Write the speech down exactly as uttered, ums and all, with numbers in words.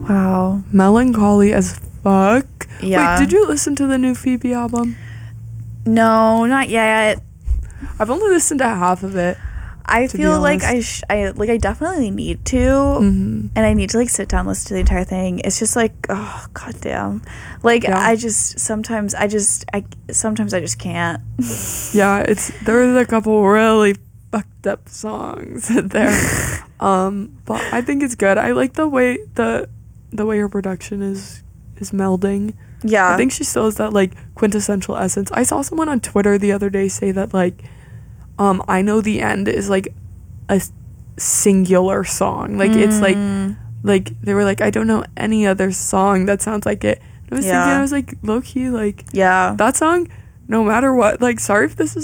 Wow. Melancholy as fuck. Yeah. Wait, did you listen to the new Phoebe album? No, not yet. I've only listened to half of it. I to be feel like I, honest. sh- I like I definitely need to, Mhm. and I need to like sit down, listen to the entire thing. It's just like, oh goddamn, like Yeah. I just sometimes I just I sometimes I just can't. Yeah, it's there's a couple really fucked up songs there. um, but I think it's good. I like the way the the way her production is is melding. Yeah, I think she still has that like quintessential essence. I saw someone on Twitter the other day say that like um I Know the End is like a s- singular song. Like it's like Mm. like they were like, I don't know any other song that sounds like it. I was Yeah. thinking, I was like, low key, like yeah. that song, no matter what, like sorry if this is